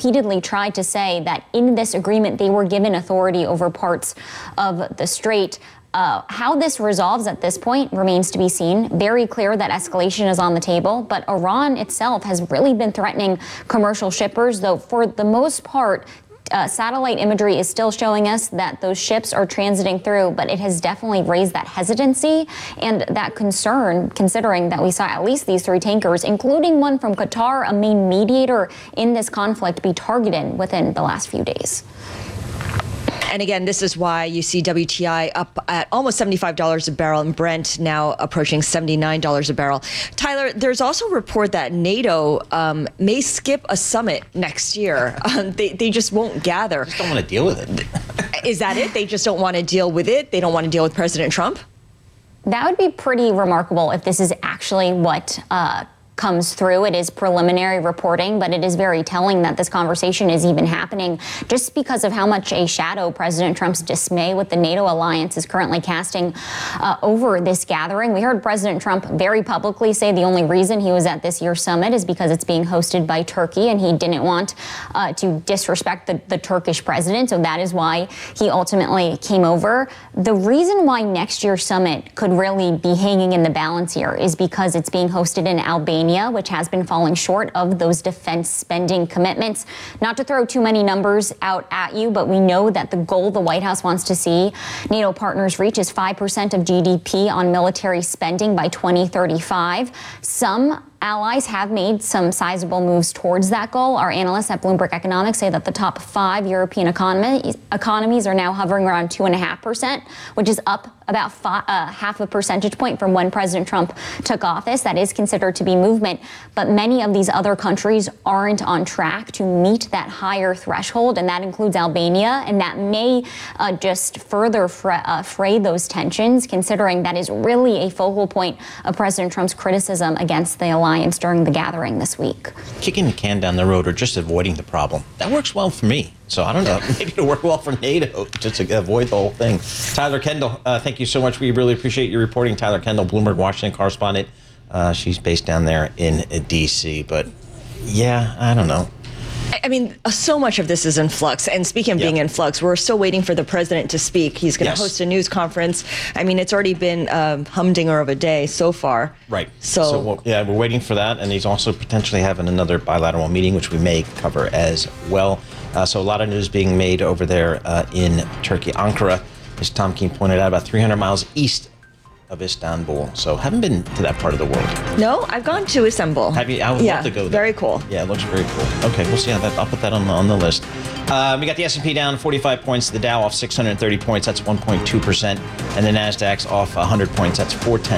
repeatedly tried to say that in this agreement, they were given authority over parts of the strait. How this resolves at this point remains to be seen. Very clear that escalation is on the table, but Iran itself has really been threatening commercial shippers, though for the most part, satellite imagery is still showing us that those ships are transiting through, but it has definitely raised that hesitancy and that concern, considering that we saw at least these 3 tankers, including one from Qatar, a main mediator in this conflict, be targeted within the last few days. And again, this is why you see WTI up at almost $75 a barrel and Brent now approaching $79 a barrel. Tyler, there's also a report that NATO may skip a summit next year. They just won't gather. They just don't want to deal with it. Is that it? They just don't want to deal with it? They don't want to deal with President Trump? That would be pretty remarkable if this is actually what comes through. It is preliminary reporting, but it is very telling that this conversation is even happening just because of how much a shadow President Trump's dismay with the NATO alliance is currently casting over this gathering. We heard President Trump very publicly say the only reason he was at this year's summit is because it's being hosted by Turkey, and he didn't want to disrespect the Turkish president. So that is why he ultimately came over. The reason why next year's summit could really be hanging in the balance here is because it's being hosted in Albania, which has been falling short of those defense spending commitments. Not to throw too many numbers out at you, but we know that the goal the White House wants to see NATO partners reach is 5% of GDP on military spending by 2035. Some allies have made some sizable moves towards that goal. Our analysts at Bloomberg Economics say that the top 5 European economies are now hovering around 2.5%, which is up about half a percentage point from when President Trump took office. That is considered to be movement, but many of these other countries aren't on track to meet that higher threshold, and that includes Albania, and that may just further fray those tensions, considering that is really a focal point of President Trump's criticism against the alliance during the gathering this week. Kicking the can down the road or just avoiding the problem, that works well for me. So I don't know, maybe it'll work well for NATO just to avoid the whole thing. Tyler Kendall, thank you so much. We really appreciate your reporting. Tyler Kendall, Bloomberg Washington correspondent. She's based down there in D.C. But yeah, I don't know. I mean, so much of this is in flux. And speaking of being in flux, we're still waiting for the president to speak. He's going to host a news conference. I mean, it's already been a humdinger of a day so far. Right. So we're waiting for that. And he's also potentially having another bilateral meeting, which we may cover as well. So a lot of news being made over there in Turkey. Ankara, as Tom Keene pointed out, about 300 miles east of Istanbul. So haven't been to that part of the world. No, I've gone to Istanbul. Have you? I would love to go there. Very cool. Yeah, it looks very cool. Okay, we'll see how that. I'll put that on the list. We got the S&P down 45 points, the Dow off 630 points, that's 1.2%, and the Nasdaq's off 100 points, that's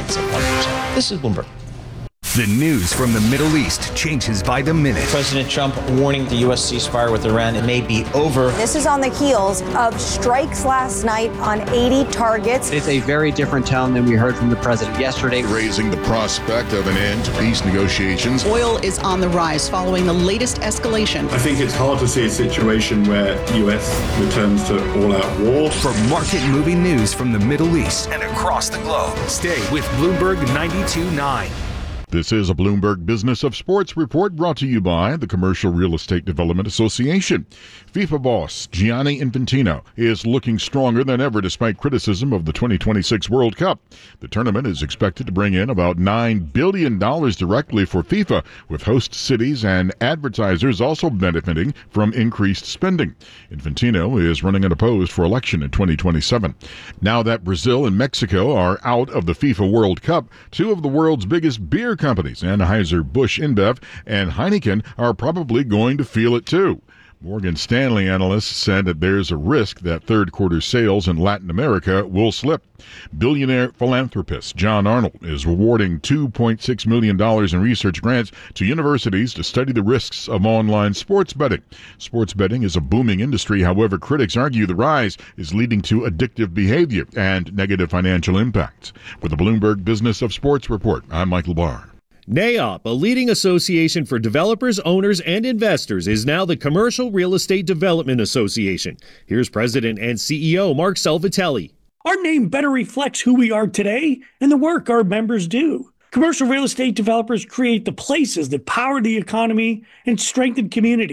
0.4%. This is Bloomberg. The news from the Middle East changes by the minute. President Trump warning the U.S. ceasefire with Iran, it may be over. This is on the heels of strikes last night on 80 targets. It's a very different tone than we heard from the president yesterday. Raising the prospect of an end to peace negotiations. Oil is on the rise following the latest escalation. I think it's hard to see a situation where the U.S. returns to all-out war. For market-moving news from the Middle East and across the globe, stay with Bloomberg 92.9. This is a Bloomberg Business of Sports report brought to you by the Commercial Real Estate Development Association. FIFA boss Gianni Infantino is looking stronger than ever despite criticism of the 2026 World Cup. The tournament is expected to bring in about $9 billion directly for FIFA, with host cities and advertisers also benefiting from increased spending. Infantino is running unopposed for election in 2027. Now that Brazil and Mexico are out of the FIFA World Cup, two of the world's biggest beer companies, Anheuser-Busch InBev and Heineken, are probably going to feel it too. Morgan Stanley analysts said that there's a risk that third quarter sales in Latin America will slip. Billionaire philanthropist John Arnold is awarding $2.6 million in research grants to universities to study the risks of online sports betting. Sports betting is a booming industry. However, critics argue the rise is leading to addictive behavior and negative financial impacts. With the Bloomberg Business of Sports report, I'm Michael Barr. NAIOP, a leading association for developers, owners, and investors, is now the Commercial Real Estate Development Association. Here's President and CEO Mark Salvatelli. Our name better reflects who we are today and the work our members do. Commercial real estate developers create the places that power the economy and strengthen communities.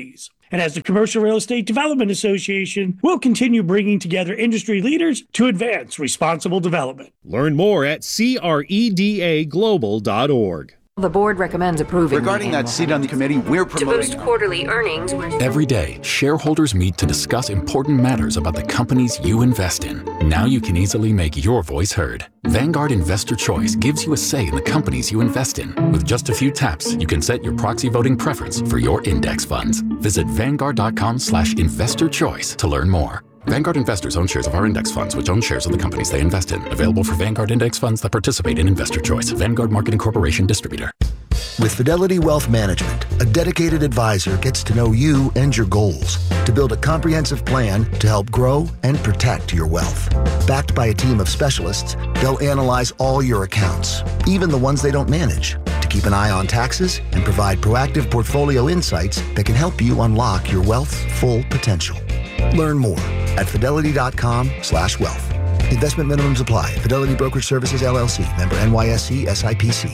And as the Commercial Real Estate Development Association, we'll continue bringing together industry leaders to advance responsible development. Learn more at credaglobal.org. The board recommends approving. Regarding that seat on the committee, we're promoting. To boost quarterly earnings. Every day, shareholders meet to discuss important matters about the companies you invest in. Now you can easily make your voice heard. Vanguard Investor Choice gives you a say in the companies you invest in. With just a few taps, you can set your proxy voting preference for your index funds. Visit Vanguard.com/investorchoice to learn more. Vanguard investors own shares of our index funds, which own shares of the companies they invest in. Available for Vanguard index funds that participate in Investor Choice. Vanguard Marketing Corporation distributor. With Fidelity Wealth Management, a dedicated advisor gets to know you and your goals to build a comprehensive plan to help grow and protect your wealth. Backed by a team of specialists, they'll analyze all your accounts, even the ones they don't manage, to keep an eye on taxes and provide proactive portfolio insights that can help you unlock your wealth's full potential. Learn more at fidelity.com/wealth. Investment minimums apply. Fidelity Brokerage Services, LLC. Member NYSE SIPC.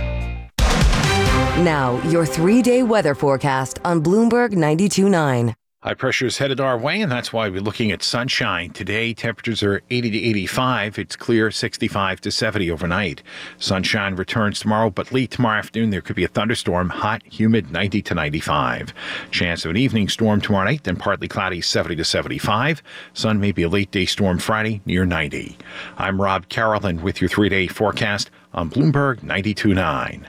Now, your 3-day weather forecast on Bloomberg 92.9. High pressure is headed our way, and that's why we're looking at sunshine. Today, temperatures are 80 to 85. It's clear, 65 to 70 overnight. Sunshine returns tomorrow, but late tomorrow afternoon, there could be a thunderstorm. Hot, humid, 90 to 95. Chance of an evening storm tomorrow night, then partly cloudy, 70 to 75. Sun may be a late day storm Friday, near 90. I'm Rob Carolan with your 3-day forecast on Bloomberg 92.9.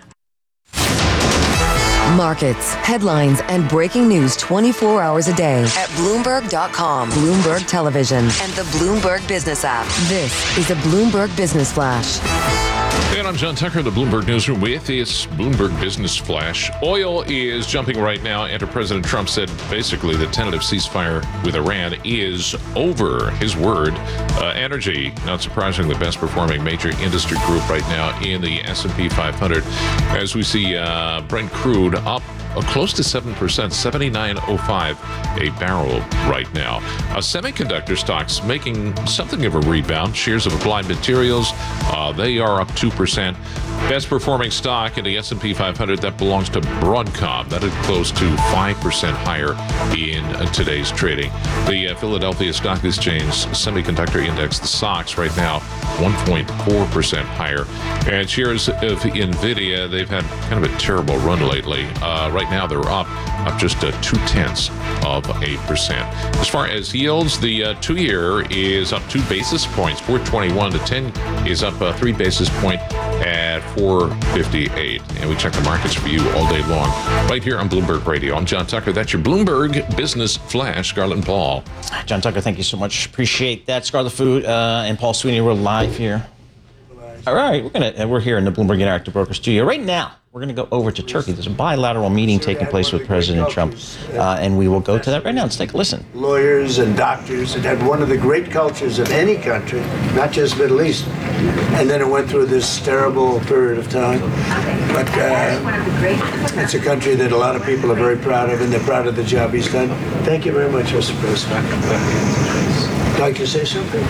Markets, headlines, and breaking news 24 hours a day at Bloomberg.com, Bloomberg Television, and the Bloomberg Business app. This is a Bloomberg Business Flash. And I'm John Tucker, the Bloomberg Newsroom with this Bloomberg Business Flash. Oil is jumping right now after President Trump said basically the tentative ceasefire with Iran is over. His word. Energy, not surprisingly, the best performing major industry group right now in the S&P 500. As we see Brent crude up close to 7%, $79.05 a barrel right now. Semiconductor stocks making something of a rebound. Shares of Applied Materials, they are up 2%. Best performing stock in the S&P 500, that belongs to Broadcom. That is close to 5% higher in today's trading. The Philadelphia Stock Exchange Semiconductor Index, the SOX, right now 1.4% higher. And shares of NVIDIA, they've had kind of a terrible run lately. Right now they're up just 0.2%. As far as yields, the 2-year is up 2 basis points, 421. The 10 is up 3 basis points at 458. And we check the markets for you all day long right here on Bloomberg Radio. I'm John Tucker. That's your Bloomberg Business Flash. Scarlett and Paul. John Tucker, thank you so much. Appreciate that. Scarlett Food and Paul Sweeney, we're live here. All right, we're here in the Bloomberg Interactive Broker Studio. Right now, we're going to go over to Turkey. There's a bilateral meeting taking place with President Trump, and we will go to that right now. Let's take a listen. Lawyers and doctors. It had one of the great cultures of any country, not just Middle East. And then it went through this terrible period of time. But it's a country that a lot of people are very proud of, and they're proud of the job he's done. Thank you very much, Mr. President. Would you like to say something?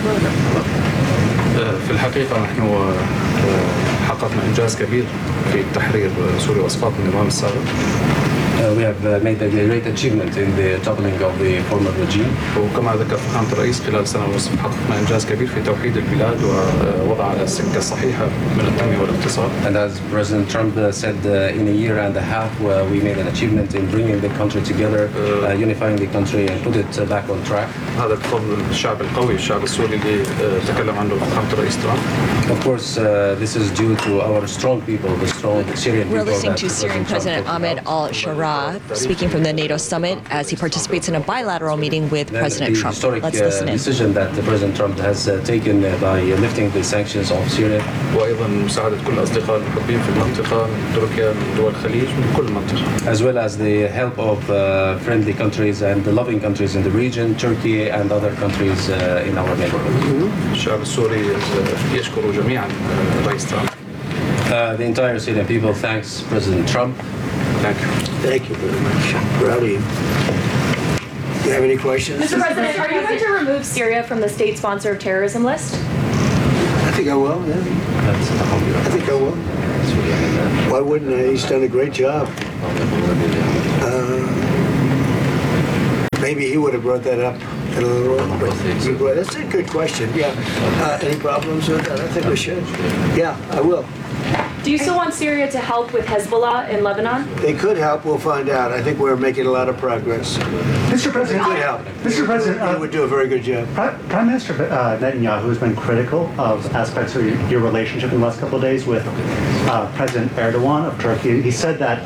في الحقيقة نحن حققنا إنجاز كبير في تحرير سوريا وإسقاط النظام السابق. We have made a great achievement in the toppling of the former regime. وكما ذكر فخامة الرئيس خلال سنة ونصف حققنا إنجاز كبير في توحيد البلاد ووضع على السكة الصحيحة من التنمية والاقتصاد. And as President Trump said, in a year and a half, we made an achievement in bringing the country together, unifying the country and put it back on track. هذا بفضل الشعب القوي، الشعب السوري اللي تكلم عنه فخامة الرئيس ترامب. Of course, this is due to our strong people, the strong Syrian people. We're listening to Syrian President Ahmed al-Shara speaking from the NATO summit as he participates in a bilateral meeting with President Trump. Let's listen in. The decision that President Trump has taken by lifting the sanctions of Syria. وأيضا مساعدة كل الأصدقاء المحبين في المنطقة من تركيا من دول الخليج من كل المنطقة. As well as the help of friendly countries and the loving countries in the region, Turkey and other countries in our neighborhood. الشعب السوري يشكر جميعا الرئيس ترامب. The entire Syrian people thanks President Trump. Thank you. Thank you very much. Proud of you. Do you have any questions? Mr. President, are you going to remove Syria from the state sponsor of terrorism list? I think I will, yeah. I think I will. Why wouldn't I? He's done a great job. Maybe he would have brought that up in a little while. That's a good question. Yeah. Any problems with that? I think we should. Yeah, I will. Do you still want Syria to help with Hezbollah in Lebanon? They could help. We'll find out. I think we're making a lot of progress. Mr. President, They could help. Mr. President, He would do a very good job. Prime Minister Netanyahu has been critical of aspects of your relationship in the last couple of days with President Erdogan of Turkey. He said that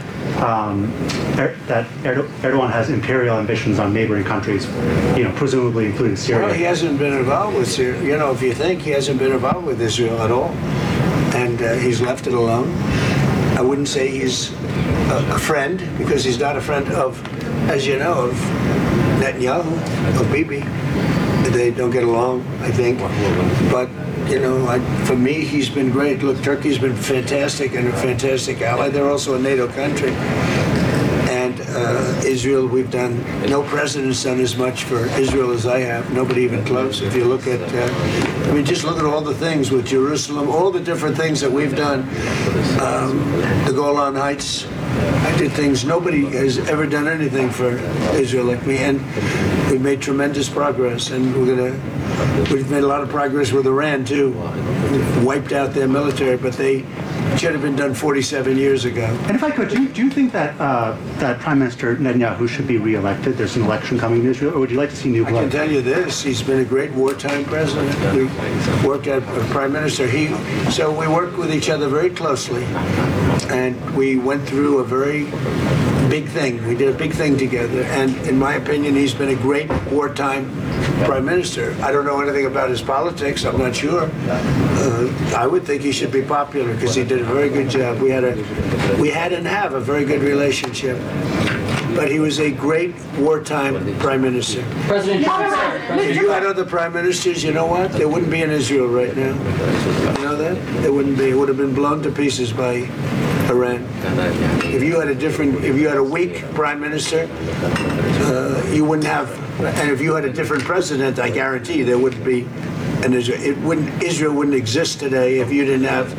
Erdogan has imperial ambitions on neighboring countries, presumably including Syria. Well, he hasn't been involved with Syria. If you think, he hasn't been involved with Israel at all. And he's left it alone. I wouldn't say he's a friend, because he's not a friend of, as you know, of Netanyahu, of Bibi. They don't get along, I think. But, for me, he's been great. Look, Turkey's been fantastic and a fantastic ally. They're also a NATO country. And Israel, no president's done as much for Israel as I have. Nobody even close. If you look at, just look at all the things with Jerusalem, all the different things that we've done. The Golan Heights, I did things. Nobody has ever done anything for Israel like me. And we've made tremendous progress. And we've made a lot of progress with Iran, too. We've wiped out their military, but they should have been done 47 years ago. And if I could, do you think that that Prime Minister Netanyahu should be reelected? There's an election coming in Israel, or would you like to see new blood? I can tell you this: he's been a great wartime president. We worked at Prime Minister. So we worked with each other very closely, and we went through a very big thing. We did a big thing together, and in my opinion, he's been a great wartime Prime Minister. I don't know anything about his politics. I'm not sure. I would think he should be popular because he did a very good job. We had and have a very good relationship. But he was a great wartime Prime Minister. President Trump. If you had other Prime Ministers, you know what? They wouldn't be in Israel right now. You know that? They wouldn't be. It would have been blown to pieces by Iran. If you had a weak Prime Minister, you wouldn't have. And if you had a different president, I guarantee you there wouldn't be. And Israel wouldn't exist today if you didn't have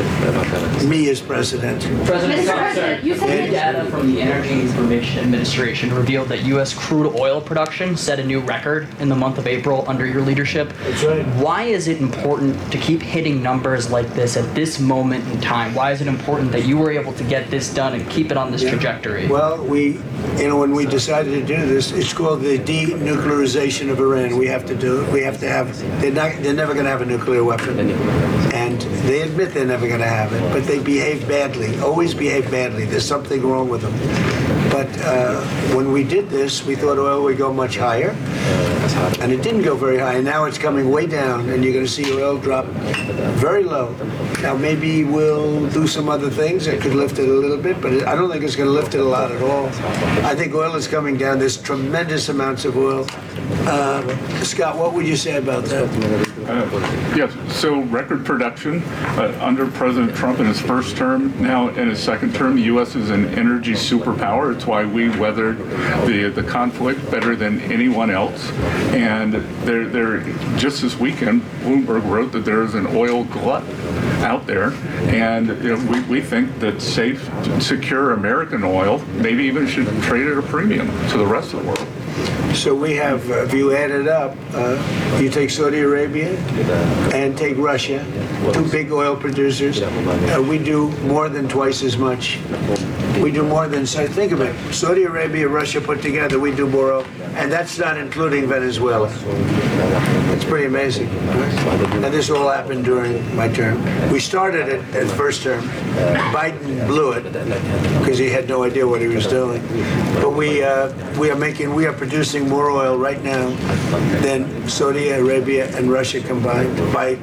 me as president. President Trump, you said data from the Energy Information Administration revealed that U.S. crude oil production set a new record in the month of April under your leadership. That's right. Why is it important to keep hitting numbers like this at this moment in time? Why is it important that you were able to get this done and keep it on this trajectory? Well, when we decided to do this, it's called the denuclearization of Iran. We have to do it. We have to have. They're never going to have a nuclear weapon, and they admit they're never going to have it. But they behave badly. Always behave badly. There's something wrong with them. But when we did this, we thought oil would go much higher, and it didn't go very high. And now it's coming way down, and you're going to see oil drop very low. Now maybe we'll do some other things that could lift it a little bit, but I don't think it's going to lift it a lot at all. I think oil is coming down. There's tremendous amounts of oil. Scott, what would you say about that? Yes, so record production under President Trump in his first term. Now in his second term, the U.S. is an energy superpower. It's why we weathered the conflict better than anyone else. And just this weekend, Bloomberg wrote that there is an oil glut out there. And we think that safe, secure American oil maybe even should trade at a premium to the rest of the world. So we have, if you add it up, you take Saudi Arabia and take Russia, two big oil producers, we do more than twice as much. We do more than, think of it, Saudi Arabia, Russia put together, we do more oil, and that's not including Venezuela. It's pretty amazing. And this all happened during my term. We started it at the first term. Biden blew it because he had no idea what he was doing. But we are producing more oil right now than Saudi Arabia and Russia combined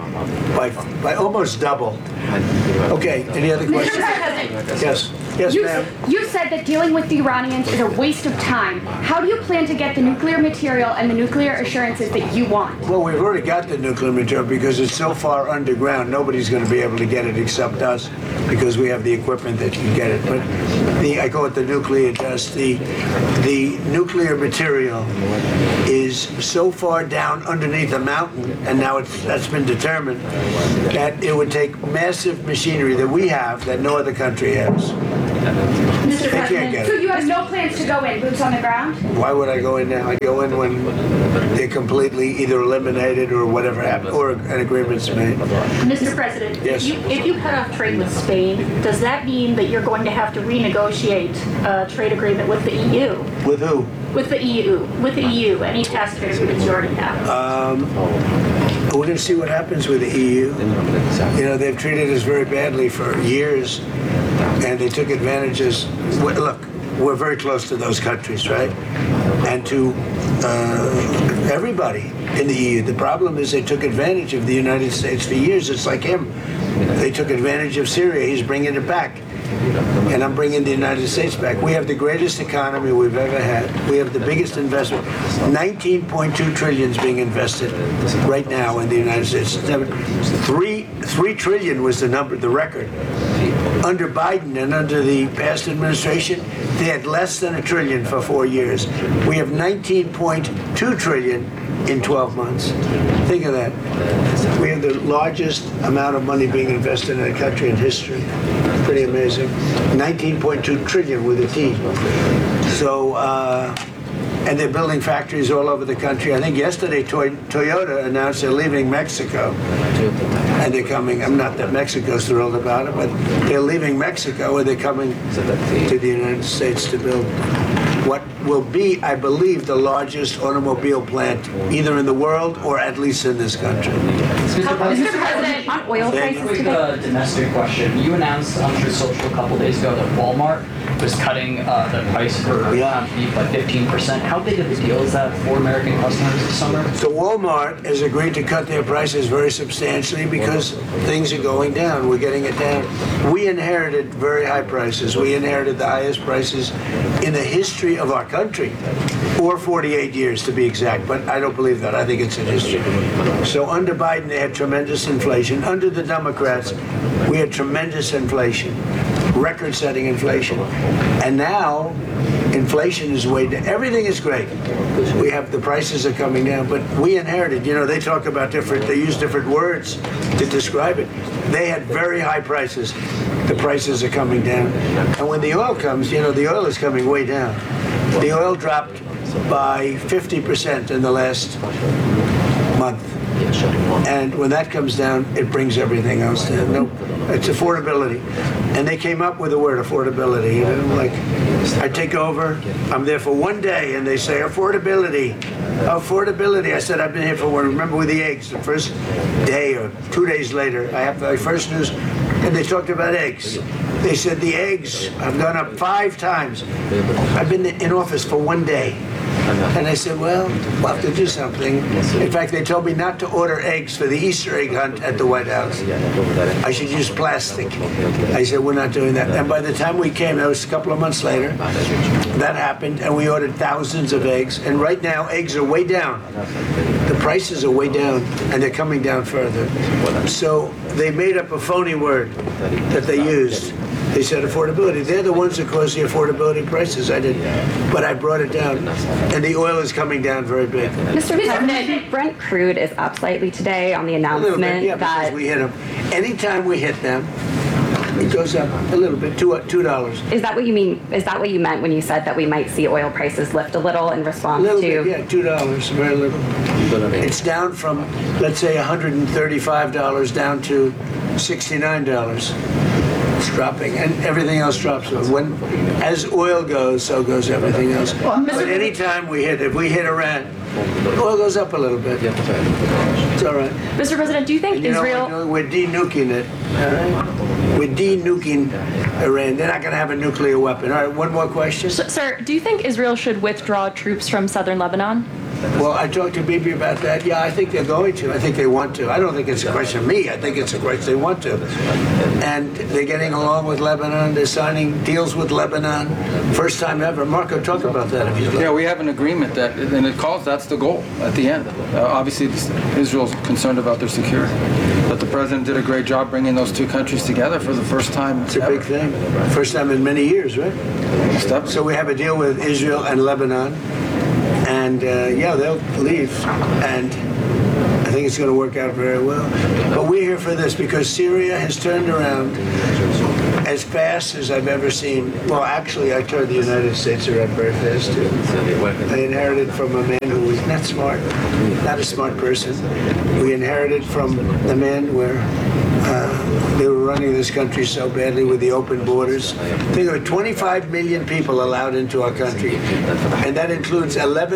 by almost double. Okay, any other questions? Yes. Yes, ma'am. You said that dealing with the Iranians is a waste of time. How do you plan to get the nuclear material and the nuclear assurances that you want? Well, we've already got the nuclear material because it's so far underground, nobody's going to be able to get it except us because we have the equipment that can get it. But I call it the nuclear dust. The nuclear material is so far down underneath the mountain, and now that's been determined, that it would take massive machinery that we have that no other country has. Mr. They can't President, get so it. you have no plans to go in, boots on the ground? Why would I go in now? I go in when they're completely either eliminated or whatever happened, or an agreement's made. Mr. President, Yes. if you cut off trade with Spain, does that mean that you're going to have to renegotiate a trade agreement with the EU? With who? With the EU, any past trade agreements you already have? We're going to see what happens with the EU. You know, they've treated us very badly for years, and they took advantages. Look, we're very close to those countries, right? And to everybody in the EU. The problem is they took advantage of the United States for years. It's like him. They took advantage of Syria. He's bringing it back. And I'm bringing the United States back. We have the greatest economy we've ever had. We have the biggest investment. 19.2 trillion is being invested right now in the United States. 3 trillion was the record. Under Biden and under the past administration, they had less than $1 trillion for 4 years. We have 19.2 trillion in 12 months. Think of that. We have the largest amount of money being invested in a country in history. Pretty amazing. 19.2 trillion with a T. So, and they're building factories all over the country. I think yesterday Toyota announced they're leaving Mexico. And they're coming, I'm not that Mexico's thrilled about it, but they're leaving Mexico and they're coming to the United States to build what will be, I believe, the largest automobile plant either in the world or at least in this country. Mr. President, on oil prices Quick today. domestic question. You announced on Truth Social a couple days ago that Walmart was cutting the price for beef by 15%. How big of a deal is that for American customers this summer? So Walmart has agreed to cut their prices very substantially because things are going down. We're getting it down. We inherited very high prices. We inherited the highest prices in the history of our country, or 48 years to be exact, but I don't believe that. I think it's in history. So under Biden, they had tremendous inflation. Under the Democrats, we had tremendous inflation, record-setting inflation. And now, inflation is way down. Everything is great. We have, the prices are coming down, but we inherited, you know, they talk about they use different words to describe it. They had very high prices. The prices are coming down. And when the oil comes, you know, the oil is coming way down. The oil dropped by 50% in the last month. And when that comes down, it brings everything else down. No, it's affordability. And they came up with the word affordability. You know, like, I take over, I'm there for 1 day, and they say, affordability. Affordability. I said, I've been here for one. Remember with the eggs, the first day or 2 days later, I have the first news, and they talked about eggs. They said the eggs have gone up 5 times. I've been in office for 1 day. And I said, well, we'll have to do something. In fact, they told me not to order eggs for the Easter egg hunt at the White House. I should use plastic. I said, we're not doing that. And by the time we came, that was a couple of months later, that happened, and we ordered thousands of eggs. And right now, eggs are way down. The prices are way down, and they're coming down further. So they made up a phony word that they used. They said affordability. They're the ones that caused the affordability prices. I didn't. But I brought it down. And the oil is coming down very big. Mr. President, Brent crude is up slightly today on the announcement yeah, that because we hit them. Anytime we hit them, it goes up a little bit, $2. Is that what you mean? Is that what you meant when you said that we might see oil prices lift a little in response A little to? bit, yeah, $2, very little. It's down from, let's say, $135 down to $69. It's dropping, and everything else drops. As oil goes, so goes everything else. But anytime if we hit Iran, oil goes up a little bit. It's all right. Mr. President, do you think Israel? We're de-nuking it. All right? We're de-nuking Iran. They're not going to have a nuclear weapon. All right, one more question. Sir, do you think Israel should withdraw troops from southern Lebanon? Well, I talked to Bibi about that. Yeah, I think they're going to. I think they want to. I don't think it's a question of me. I think it's a question they want to. And they're getting along with Lebanon. They're signing deals with Lebanon. First time ever. Marco, talk about that if you'd like. Yeah, we have an agreement and that's the goal at the end. Obviously, Israel's concerned about their security. But the president did a great job bringing those two countries together for the first time. It's a big thing. First time in many years, right? So we have a deal with Israel and Lebanon. And yeah, they'll leave, and I think it's going to work out very well. But we're here for this because Syria has turned around as fast as I've ever seen. Well, actually, I turned the United States around very fast, too. I inherited from a man who was not smart, not a smart person. We inherited from a man where they were running this country so badly with the open borders. Think of it, 25 million people allowed into our country, and that includes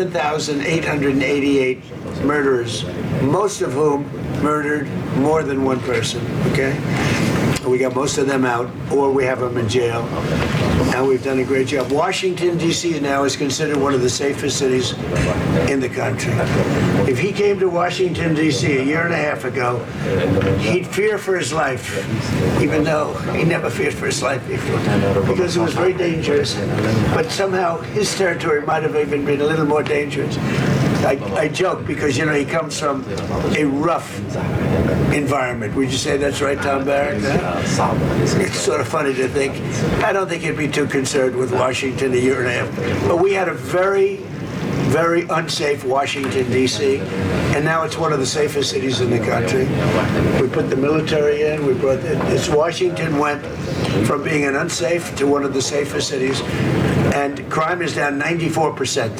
11,888 murderers, most of whom murdered more than one person, okay? We got most of them out, or we have them in jail. And we've done a great job. Washington, D.C. now is considered one of the safest cities in the country. If he came to Washington, D.C. a year and a half ago, he'd fear for his life, even though he never feared for his life before, because it was very dangerous. But somehow his territory might have even been a little more dangerous. I joke because, you know, he comes from a rough environment. Would you say that's right, Tom Barrett? It's sort of funny to think. I don't think he'd be too concerned with Washington a year and a half. But we had a very, very unsafe Washington, D.C., and now it's one of the safest cities in the country. We put the military in. We brought Washington went from being an unsafe to one of the safest cities, and crime is down 94%.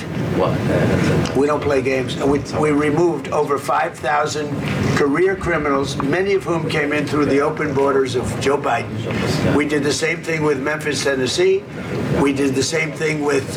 We don't play games. And we removed over 5,000 career criminals, many of whom came in through the open borders of Joe Biden. We did the same thing with Memphis, Tennessee. We did the same thing with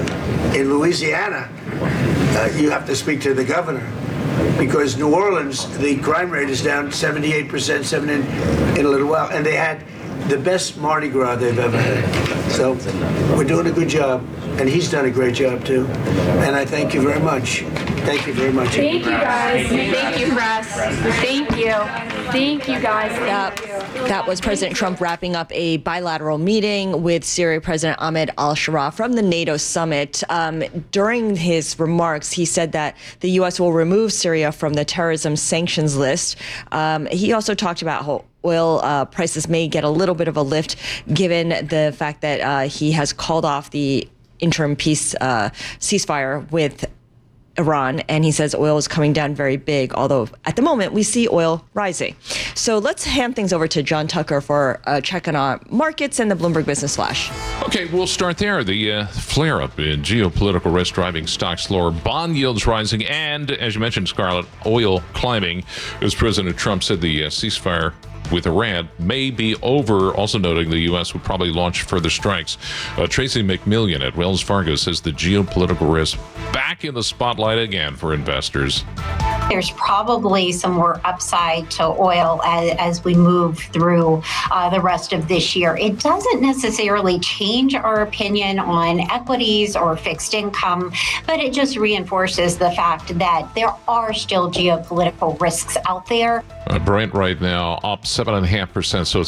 in Louisiana. You have to speak to the governor, because New Orleans, the crime rate is down 78%, in a little while, and they had the best Mardi Gras they've ever had. So we're doing a good job, and he's done a great job too. And I thank you very much. Thank you very much. Thank you, guys. Thank you, Russ. Thank you. Thank you, guys. That was President Trump wrapping up a bilateral meeting with Syria President Ahmed al-Shara from the NATO summit. During his remarks, he said that the U.S. will remove Syria from the terrorism sanctions list. He also talked about how oil prices may get a little bit of a lift given the fact that he has called off the interim peace ceasefire with Iran, and he says oil is coming down very big, although at the moment we see oil rising. So let's hand things over to John Tucker for a check on our markets and the Bloomberg Business Flash. Okay, we'll start there. The flare-up in geopolitical risk driving stocks lower, bond yields rising, and, as you mentioned, Scarlett, oil climbing, as President Trump said the ceasefire with Iran may be over, also noting the U.S. would probably launch further strikes. Tracy McMillian at Wells Fargo says the geopolitical risk back in the spotlight again for investors. There's probably some more upside to oil as we move through the rest of this year. It doesn't necessarily change our opinion on equities or fixed income, but it just reinforces the fact that there are still geopolitical risks out there. Brent right now up 7.5%, so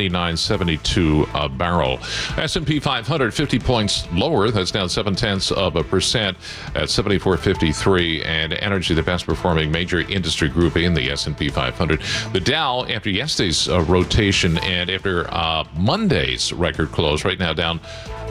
79.72 a barrel. S&P 500 50 points lower. That's down 0.7% at 74.53. And energy, the best performing major industry group in the S&P 500. The Dow, after yesterday's rotation and after Monday's record close, right now down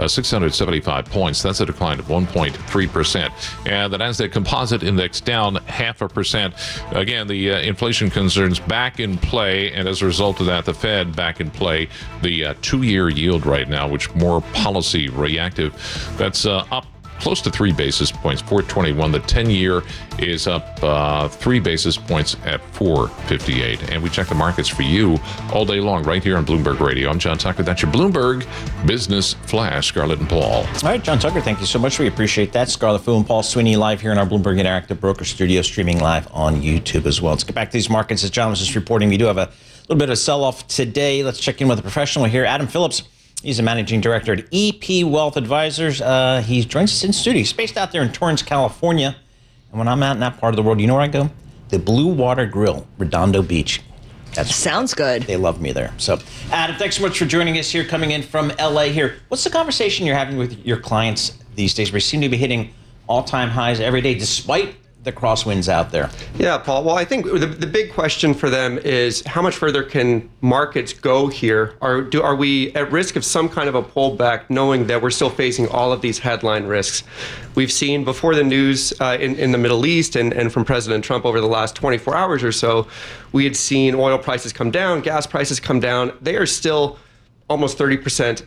675 points. That's a decline of 1.3%. And the Nasdaq Composite Index down 0.5%. Again, the inflation concerns back in play, and as a result of that, the Fed back in play. The two-year yield right now, which more policy reactive, that's up close to 3 basis points, 4.21. The 10-year is up 3 basis points at 4.58. And we check the markets for you all day long right here on Bloomberg Radio. I'm John Tucker. That's your Bloomberg Business Flash. Scarlett and Paul. All right, John Tucker, thank you so much. We appreciate that. Scarlett Fu and Paul Sweeney live here in our Bloomberg Interactive Broker Studio, streaming live on YouTube as well. Let's get back to these markets. As John was just reporting, we do have a little bit of sell-off today. Let's check in with a professional here, Adam Phillips. He's a managing director at EP Wealth Advisors. He joins us in studio. He's based out there in Torrance, California. And when I'm out in that part of the world, you know where I go? The Blue Water Grill, Redondo Beach. That sounds good. They love me there. So, Adam, thanks so much for joining us here, coming in from LA here. What's the conversation you're having with your clients these days? We seem to be hitting all-time highs every day, despite the crosswinds out there? Yeah, Paul. Well, I think the big question for them is how much further can markets go here? Are we at risk of some kind of a pullback, knowing that we're still facing all of these headline risks? We've seen before the news in the Middle East and from President Trump over the last 24 hours or so, we had seen oil prices come down, gas prices come down. They are still almost 30%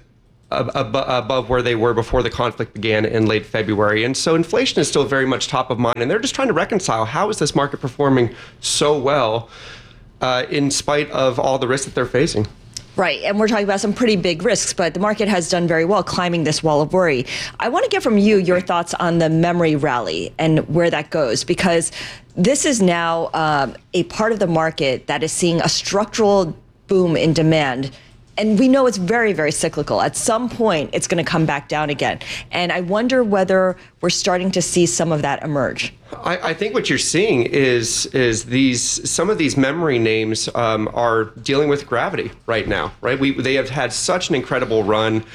above where they were before the conflict began in late February. And so inflation is still very much top of mind. And they're just trying to reconcile, how is this market performing so well in spite of all the risks that they're facing? Right, and we're talking about some pretty big risks, but the market has done very well climbing this wall of worry. I want to get from you your thoughts on the memory rally and where that goes, because this is now a part of the market that is seeing a structural boom in demand. And we know it's very, very cyclical. At some point, it's going to come back down again. And I wonder whether we're starting to see some of that emerge. I think what you're seeing is some of these memory names are dealing with gravity right now, right? They have had such an incredible run.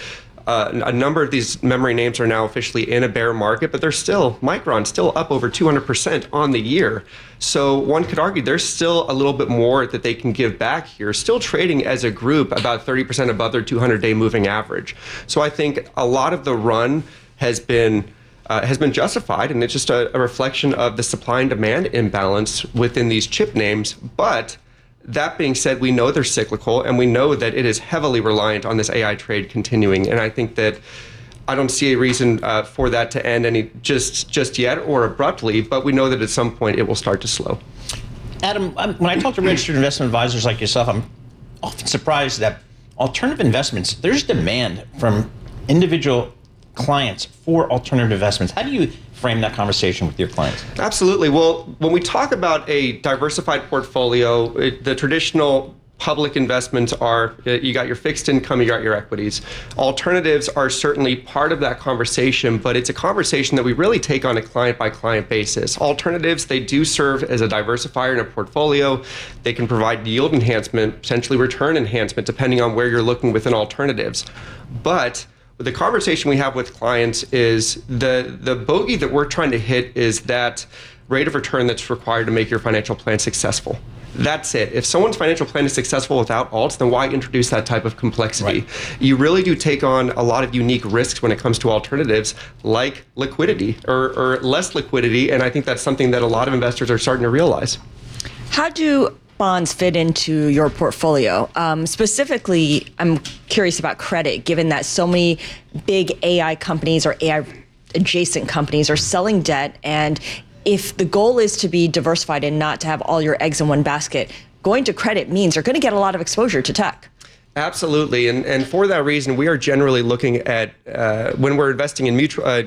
A number of these memory names are now officially in a bear market, but Micron's still up over 200% on the year. So one could argue there's still a little bit more that they can give back here, still trading as a group about 30% above their 200-day moving average. So I think a lot of the run has been justified, and it's just a reflection of the supply and demand imbalance within these chip names. But that being said, we know they're cyclical, and we know that it is heavily reliant on this AI trade continuing. And I think that I don't see a reason for that to end just yet or abruptly, but we know that at some point it will start to slow. Adam, when I talk to registered investment advisors like yourself, I'm often surprised that alternative investments, there's demand from individual clients for alternative investments. How do you frame that conversation with your clients? Absolutely. Well, when we talk about a diversified portfolio, the traditional public investments are, you got your fixed income, you got your equities. Alternatives are certainly part of that conversation, but it's a conversation that we really take on a client-by-client basis. Alternatives, they do serve as a diversifier in a portfolio. They can provide yield enhancement, potentially return enhancement, depending on where you're looking within alternatives. But the conversation we have with clients is the bogey that we're trying to hit is that rate of return that's required to make your financial plan successful. That's it. If someone's financial plan is successful without alts, then why introduce that type of complexity? Right. You really do take on a lot of unique risks when it comes to alternatives, like liquidity or less liquidity, and I think that's something that a lot of investors are starting to realize. How do bonds fit into your portfolio? Specifically, I'm curious about credit, given that so many big AI companies or AI adjacent companies are selling debt, and if the goal is to be diversified and not to have all your eggs in one basket, going to credit means you're going to get a lot of exposure to tech. Absolutely, and for that reason, we are generally looking at when we're investing in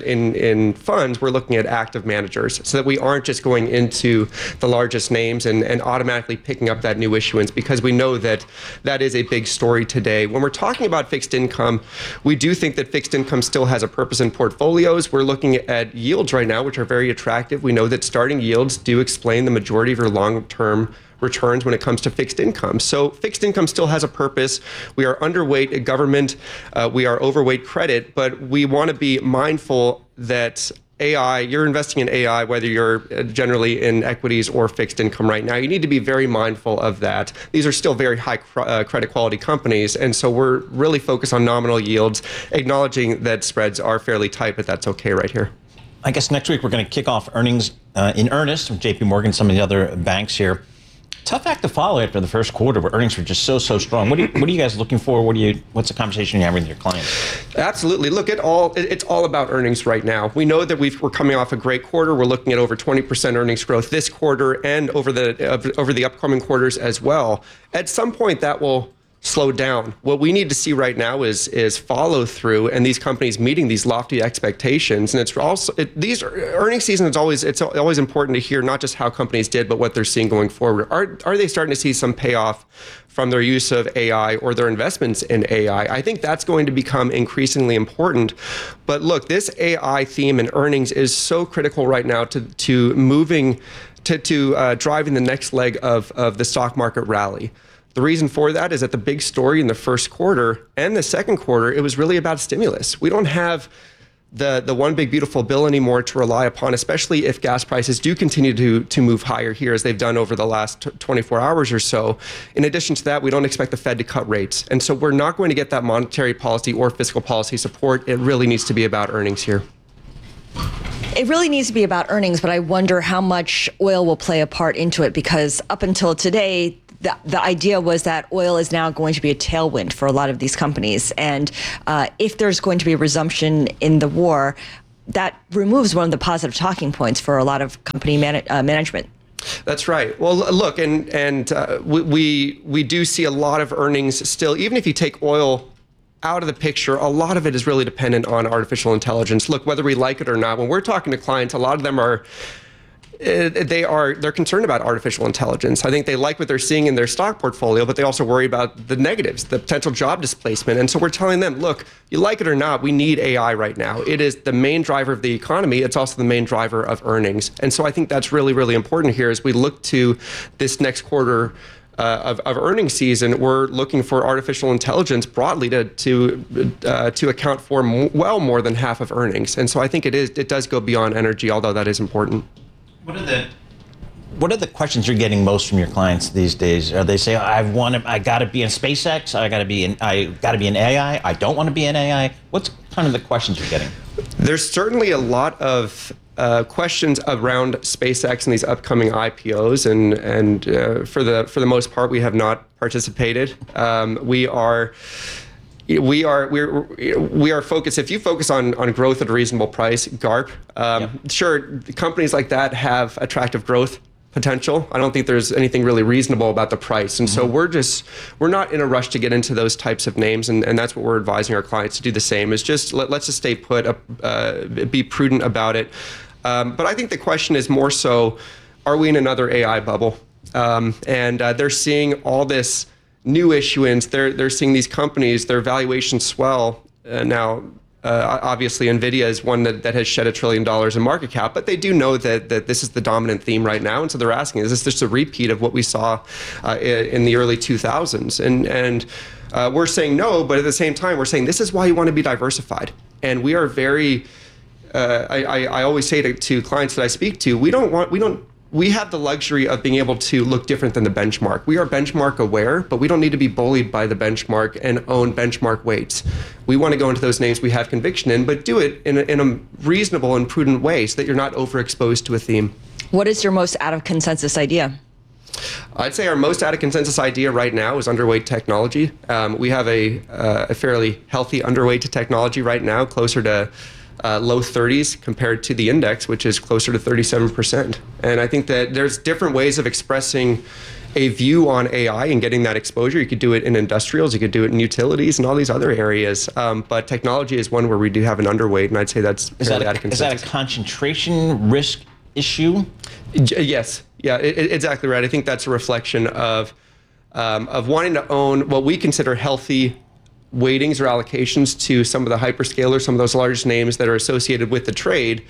in funds, we're looking at active managers, so that we aren't just going into the largest names and automatically picking up that new issuance, because we know that that is a big story today. When we're talking about fixed income, we do think that fixed income still has a purpose in portfolios. We're looking at yields right now, which are very attractive. We know that starting yields do explain the majority of your long-term returns when it comes to fixed income. So fixed income still has a purpose. We are underweight government, we are overweight credit, but we want to be mindful that AI, you're investing in AI, whether you're generally in equities or fixed income right now, you need to be very mindful of that. These are still very high credit quality companies, and so we're really focused on nominal yields, acknowledging that spreads are fairly tight, but that's okay right here. I guess next week we're going to kick off earnings in earnest from JP Morgan, some of the other banks here. Tough act to follow after the first quarter, where earnings were just so strong. What are you guys looking for? What's the conversation you're having with your clients? Absolutely. Look, it's all about earnings right now. We know that we're coming off a great quarter. We're looking at over 20% earnings growth this quarter and over the upcoming quarters as well. At some point, that will slow down. What we need to see right now is follow through and these companies meeting these lofty expectations. And these earnings season it's always important to hear not just how companies did, but what they're seeing going forward. Are they starting to see some payoff from their use of AI or their investments in AI? I think that's going to become increasingly important. But look, this AI theme in earnings is so critical right now to driving the next leg of the stock market rally. The reason for that is that the big story in the first quarter and the second quarter, it was really about stimulus. We don't have the one big beautiful bill anymore to rely upon, especially if gas prices do continue to move higher here as they've done over the last 24 hours or so. In addition to that, we don't expect the Fed to cut rates. And so we're not going to get that monetary policy or fiscal policy support. It really needs to be about earnings here. It really needs to be about earnings, but I wonder how much oil will play a part into it, because up until today, the idea was that oil is now going to be a tailwind for a lot of these companies. And if there's going to be a resumption in the war, that removes one of the positive talking points for a lot of company management. That's right. Well, look, and we do see a lot of earnings still, even if you take oil out of the picture, a lot of it is really dependent on artificial intelligence. Look, whether we like it or not, when we're talking to clients, a lot of them they're concerned about artificial intelligence. I think they like what they're seeing in their stock portfolio, but they also worry about the negatives, the potential job displacement. And so we're telling them, look, you like it or not, we need AI right now. It is the main driver of the economy. It's also the main driver of earnings. And so I think that's really, really important here as we look to this next quarter of earnings season. We're looking for artificial intelligence broadly to account for well more than half of earnings. And so I think it does go beyond energy, although that is important. What are the questions you're getting most from your clients these days? Are they say, I got to be in SpaceX, I got to be in AI, I don't want to be in AI? What's kind of the questions you're getting? There's certainly a lot of questions around SpaceX and these upcoming IPOs, and for the most part, we have not participated. We are focused. If you focus on growth at a reasonable price, GARP, sure, companies like that have attractive growth potential. I don't think there's anything really reasonable about the price. And so we're not in a rush to get into those types of names. And that's what we're advising our clients to do the same, is just let's just stay put, be prudent about it. But I think the question is more so, are we in another AI bubble? And they're seeing all this new issuance. They're seeing these companies, their valuations swell. Now, obviously, NVIDIA is one that has shed $1 trillion in market cap, but they do know that this is the dominant theme right now. And so they're asking, is this just a repeat of what we saw in the early 2000s? And we're saying no, but at the same time, we're saying this is why you want to be diversified. And we are very, I always say to clients that I speak to, we have the luxury of being able to look different than the benchmark. We are benchmark aware, but we don't need to be bullied by the benchmark and own benchmark weights. We want to go into those names we have conviction in, but do it in a reasonable and prudent way so that you're not overexposed to a theme. What is your most out of consensus idea? I'd say our most out of consensus idea right now is underweight technology. We have a fairly healthy underweight to technology right now, closer to low 30s compared to the index, which is closer to 37%. And I think that there's different ways of expressing a view on AI and getting that exposure. You could do it in industrials, you could do it in utilities and all these other areas. But technology is one where we do have an underweight, and I'd say that's fairly out of consensus. Is that a concentration risk issue? Yes. Yeah, exactly right. I think that's a reflection of wanting to own what we consider healthy weightings or allocations to some of the hyperscalers, some of those largest names that are associated with the trade,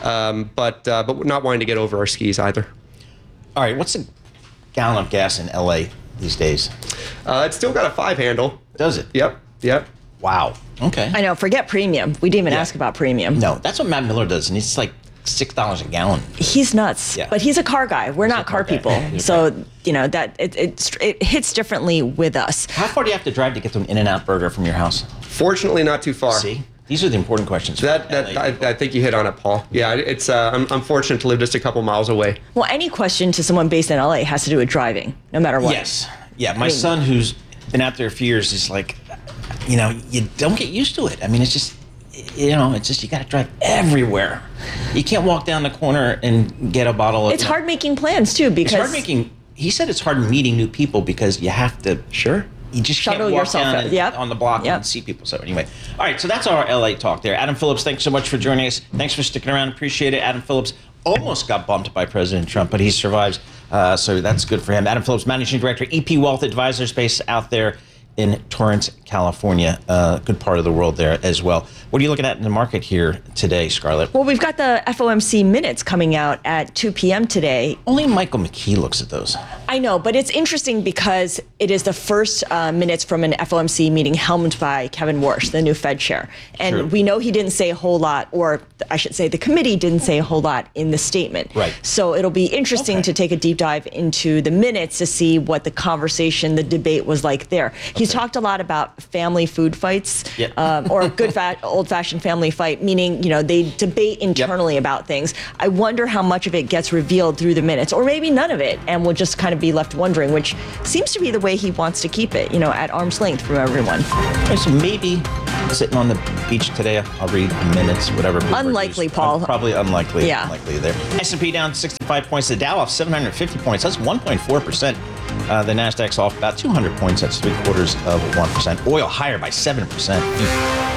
but not wanting to get over our skis either. All right, what's a gallon of gas in LA these days? It's still got a 5 handle. Does it? Yep. Wow. Okay. I know. Forget premium. We didn't even ask about premium. No, that's what Matt Miller does, and it's like $6 a gallon. He's nuts, but he's a car guy. We're not car people, so that it hits differently with us. How far do you have to drive to get to an In-N-Out burger from your house? Fortunately, not too far. See, these are the important questions. I think you hit on it, Paul. Yeah, it's I'm fortunate to live just a couple miles away. Well, any question to someone based in LA has to do with driving, no matter what. Yes. Yeah, my son, who's been out there a few years, is like, you don't get used to it. I mean, it's just you got to drive everywhere. You can't walk down the corner and get a bottle of... It's hard making plans, too, because... It's hard making... He said it's hard meeting new people because you have to... Sure. You just can't walk down on the block and see people. So anyway. All right, so that's our LA talk there. Adam Phillips, thanks so much for joining us. Thanks for sticking around. Appreciate it. Adam Phillips almost got bumped by President Trump, but he survives. So that's good for him. Adam Phillips, Managing Director, EP Wealth Advisors, based out there in Torrance, California, a good part of the world there as well. What are you looking at in the market here today, Scarlett? Well, we've got the FOMC minutes coming out at 2 p.m. today. Only Michael McKee looks at those. I know, but it's interesting because it is the first minutes from an FOMC meeting helmed by Kevin Warsh, the new Fed chair. And we know he didn't say a whole lot, or I should say the committee didn't say a whole lot in the statement. Right. So it'll be interesting to take a deep dive into the minutes to see what the conversation, the debate was like there. He's talked a lot about family food fights, or a good old-fashioned family fight, meaning, you know, they debate internally about things. I wonder how much of it gets revealed through the minutes, or maybe none of it, and we'll just kind of be left wondering, which seems to be the way he wants to keep it, you know, at arm's length from everyone. Okay, so maybe sitting on the beach today, I'll read minutes, whatever. Unlikely, Paul. Probably unlikely. Yeah. Unlikely there. S&P down 65 points. The Dow off 750 points. That's 1.4%. The Nasdaq's off about 200 points. That's 0.75%. Oil higher by 7%.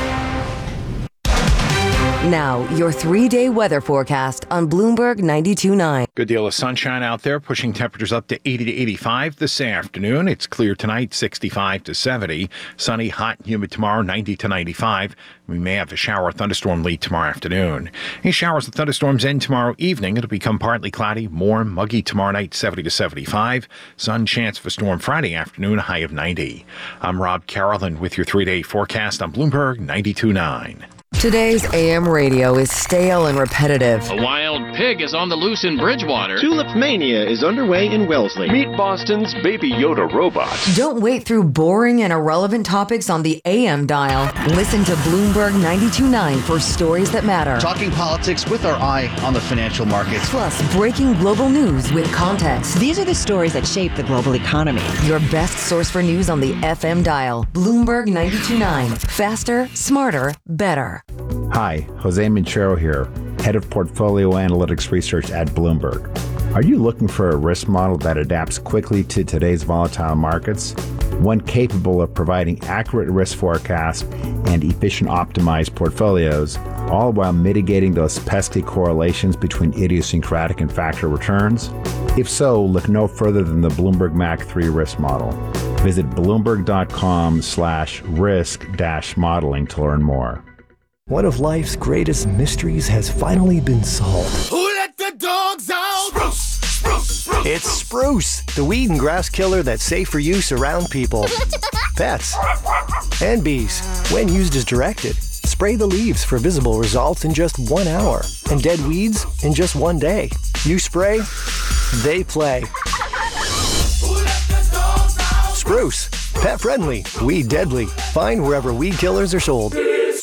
Now, your 3-day weather forecast on Bloomberg 92.9. Good deal of sunshine out there, pushing temperatures up to 80 to 85 this afternoon. It's clear tonight, 65 to 70. Sunny, hot, and humid tomorrow, 90 to 95. We may have a shower or thunderstorm late tomorrow afternoon. Any showers and thunderstorms end tomorrow evening. It'll become partly cloudy, warm, muggy tomorrow night, 70 to 75. Sun chance of a storm Friday afternoon, high of 90. I'm Rob Carroll with your 3-day forecast on Bloomberg 92.9. Today's AM radio is stale and repetitive. A wild pig is on the loose in Bridgewater. Tulip Mania is underway in Wellesley. Meet Boston's Baby Yoda robot. Don't wait through boring and irrelevant topics on the AM dial. Listen to Bloomberg 92.9 for stories that matter. Talking politics with our eye on the financial markets. Plus, breaking global news with context. These are the stories that shape the global economy. Your best source for news on the FM dial. Bloomberg 92.9. Faster, smarter, better. Hi, Jose Minchero here, Head of Portfolio Analytics Research at Bloomberg. Are you looking for a risk model that adapts quickly to today's volatile markets? One capable of providing accurate risk forecasts and efficient optimized portfolios, all while mitigating those pesky correlations between idiosyncratic and factor returns? If so, look no further than the Bloomberg MAC 3 risk model. Visit bloomberg.com/risk-modeling to learn more. One of life's greatest mysteries has finally been solved. Who let the dogs out? Spruce, spruce, spruce. It's Spruce, the weed and grass killer that's safe for use around people, pets, and bees. When used as directed, spray the leaves for visible results in just 1 hour, and dead weeds in just 1 day. You spray, they play. Spruce, pet friendly, weed deadly. Find wherever weed killers are sold.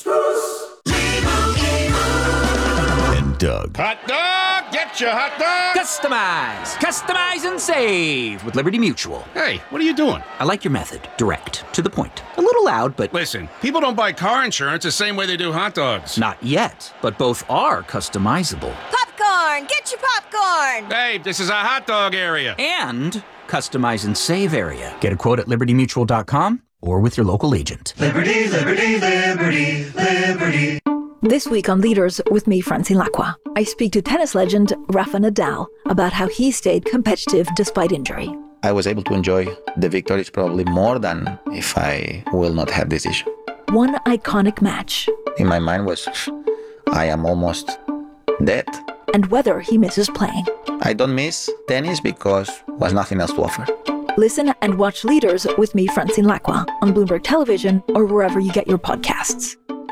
Doug. Hot dog! Get your hot dog! Customize and save with Liberty Mutual. Hey, what are you doing? I like your method. Direct, to the point. A little loud, but... Listen, people don't buy car insurance the same way they do hot dogs. Not yet, but both are customizable. Popcorn! Get your popcorn! Hey, this is a hot dog area. And customize and save area. Get a quote at libertymutual.com or with your local agent. Liberty, liberty, liberty, liberty. This week on Leaders with me, Francine Lacqua, I speak to tennis legend Rafa Nadal about how he stayed competitive despite injury. I was able to enjoy the victories probably more than if I will not have this issue. One iconic match. In my mind was, I am almost dead. And whether he misses playing. I don't miss tennis because was nothing else to offer. Listen and watch Leaders with me, Francine Lacqua, on Bloomberg Television or wherever you get your podcasts.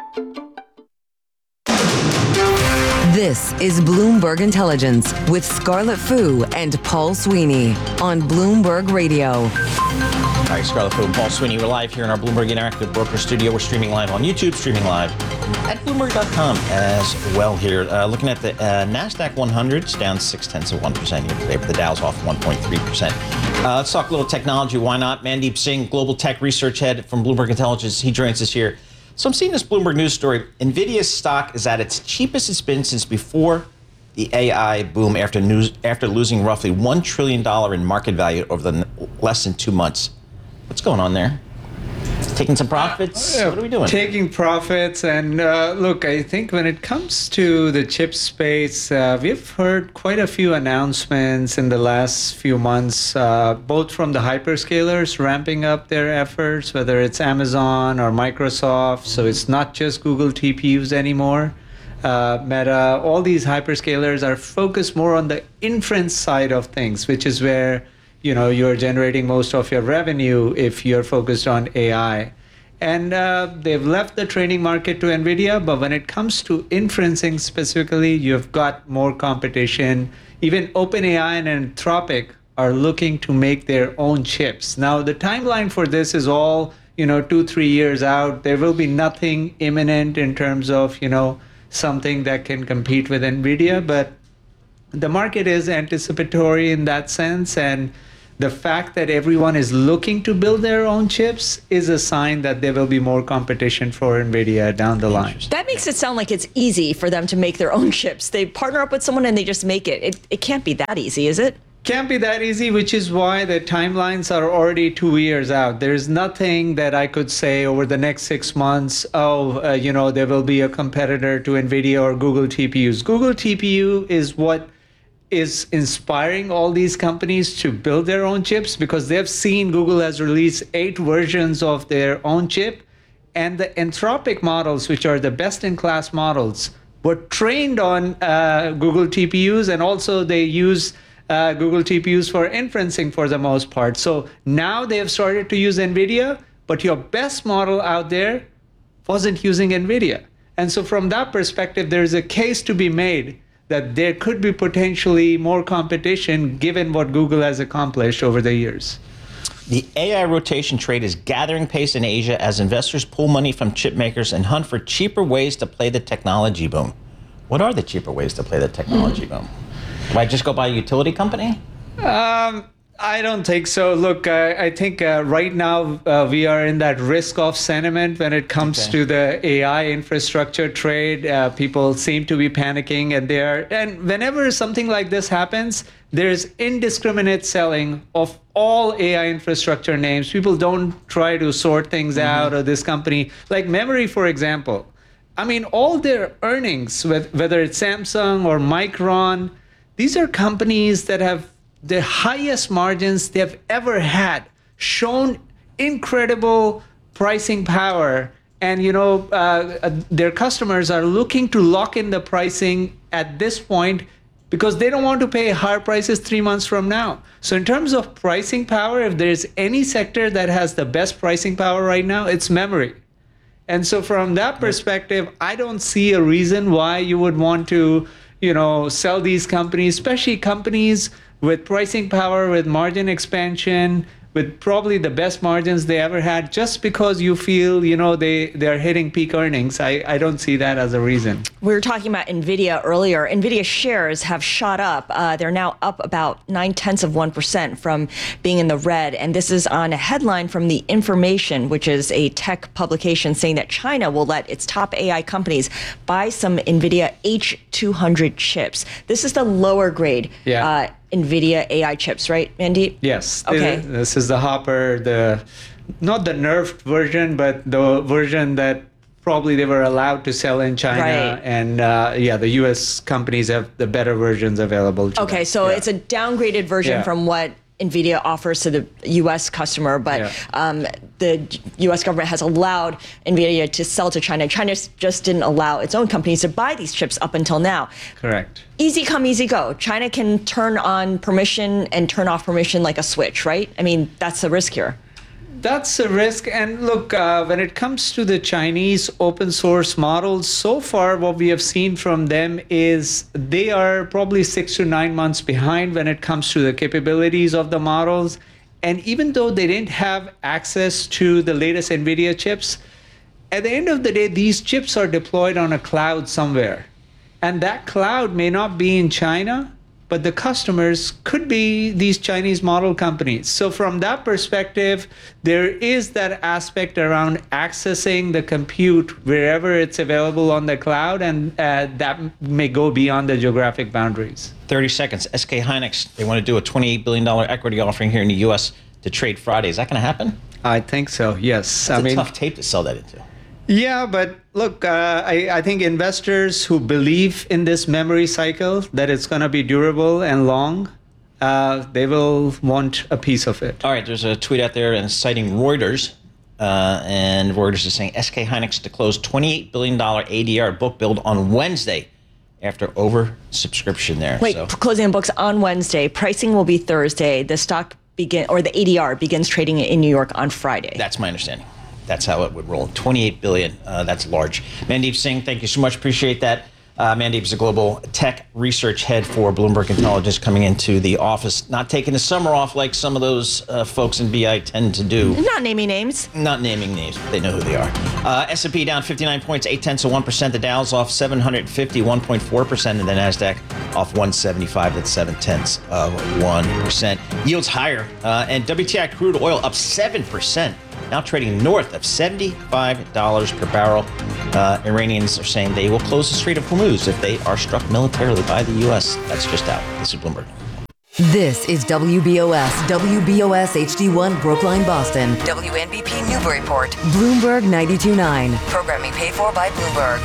This is Bloomberg Intelligence with Scarlett Fu and Paul Sweeney on Bloomberg Radio. All right, Scarlett Fu and Paul Sweeney, we're live here in our Bloomberg Interactive Broker Studio. We're streaming live on YouTube, streaming live at Bloomberg.com as well here. Looking at the NASDAQ 100, it's down 0.6% here today, but the Dow's off 1.3%. Let's talk a little technology. Why not? Mandeep Singh, Global Tech Research Head from Bloomberg Intelligence. He joins us here. So I'm seeing this Bloomberg News story. NVIDIA's stock is at its cheapest it's been since before the AI boom after losing roughly $1 trillion in market value over the less than 2 months. What's going on there? Taking some profits? What are we doing? Taking profits. And look, I think when it comes to the chip space, we've heard quite a few announcements in the last few months, both from the hyperscalers ramping up their efforts, whether it's Amazon or Microsoft. So it's not just Google TPUs anymore. Meta, all these hyperscalers are focused more on the inference side of things, which is where you're generating most of your revenue if you're focused on AI. And they've left the training market to NVIDIA, but when it comes to inferencing specifically, you've got more competition. Even OpenAI and Anthropic are looking to make their own chips. Now, the timeline for this is all, 2-3 years out. There will be nothing imminent in terms of, something that can compete with NVIDIA, but the market is anticipatory in that sense. And the fact that everyone is looking to build their own chips is a sign that there will be more competition for NVIDIA down the line. That makes it sound like it's easy for them to make their own chips. They partner up with someone and they just make it. It can't be that easy, is it? Can't be that easy, which is why the timelines are already 2 years out. There's nothing that I could say over the next 6 months, there will be a competitor to NVIDIA or Google TPUs. Google TPU is what is inspiring all these companies to build their own chips, because they've seen Google has released 8 versions of their own chip, and the Anthropic models, which are the best-in-class models, were trained on Google TPUs, and also they use Google TPUs for inferencing for the most part. So now they have started to use NVIDIA, but your best model out there wasn't using NVIDIA. And so from that perspective, there's a case to be made that there could be potentially more competition given what Google has accomplished over the years. The AI rotation trade is gathering pace in Asia as investors pull money from chip makers and hunt for cheaper ways to play the technology boom. What are the cheaper ways to play the technology boom? Do I just go buy a utility company? I don't think so. Look, I think right now we are in that risk-off sentiment when it comes to the AI infrastructure trade. People seem to be panicking, and whenever something like this happens, there's indiscriminate selling of all AI infrastructure names. People don't try to sort things out, or this company, like memory, for example. I mean, all their earnings, whether it's Samsung or Micron, these are companies that have the highest margins they've ever had, shown incredible pricing power, and their customers are looking to lock in the pricing at this point because they don't want to pay higher prices 3 months from now. So in terms of pricing power, if there's any sector that has the best pricing power right now, it's memory. And so from that perspective, I don't see a reason why you would want to sell these companies, especially companies with pricing power, with margin expansion, with probably the best margins they ever had, just because you feel, they're hitting peak earnings. I don't see that as a reason. We were talking about NVIDIA earlier. NVIDIA shares have shot up. They're now up about 0.9% from being in the red. And this is on a headline from The Information, which is a tech publication, saying that China will let its top AI companies buy some NVIDIA H200 chips. This is the lower grade NVIDIA AI chips, right, Mandeep? Yes. Okay. This is the Hopper, not the nerfed version, but the version that probably they were allowed to sell in China. Right. And the U.S. companies have the better versions available to them. So it's a downgraded version from what NVIDIA offers to the U.S. customer, but the U.S. government has allowed NVIDIA to sell to China. China just didn't allow its own companies to buy these chips up until now. Correct. Easy come, easy go. China can turn on permission and turn off permission like a switch, right? I mean, that's the risk here. That's a risk. And look, when it comes to the Chinese open source models, so far what we have seen from them is they are probably 6 to 9 months behind when it comes to the capabilities of the models. And even though they didn't have access to the latest NVIDIA chips, at the end of the day, these chips are deployed on a cloud somewhere. And that cloud may not be in China, but the customers could be these Chinese model companies. So from that perspective, there is that aspect around accessing the compute wherever it's available on the cloud, and that may go beyond the geographic boundaries. 30 seconds. SK Hynix, they want to do a $28 billion equity offering here in the U.S. to trade Friday. Is that going to happen? I think so, yes. That's a tough tape to sell that into. Yeah, but look, I think investors who believe in this memory cycle, that it's going to be durable and long, they will want a piece of it. All right, there's a tweet out there and citing Reuters, and Reuters is saying SK Hynix to close $28 billion ADR book build on Wednesday after oversubscription there. Wait, closing books on Wednesday. Pricing will be Thursday. The stock the ADR begins trading in New York on Friday. That's my understanding. That's how it would roll. $28 billion. That's large. Mandeep Singh, thank you so much. Appreciate that. Mandeep is a global tech research head for Bloomberg Intelligence, coming into the office, not taking the summer off like some of those folks in BI tend to do. Not naming names. Not naming names, but they know who they are. S&P down 59 points, 0.8%. The Dow's off 750, 1.4%, and the Nasdaq off 175, that's 0.7%. Yields higher, and WTI crude oil up 7%. Now trading north of $75 per barrel. Iranians are saying they will close the Strait of Hormuz if they are struck militarily by the U.S. That's just out. This is Bloomberg. This is WBOS HD1 Brookline, Boston. WNBP Newburyport. Bloomberg 92.9. Programming paid for by Bloomberg.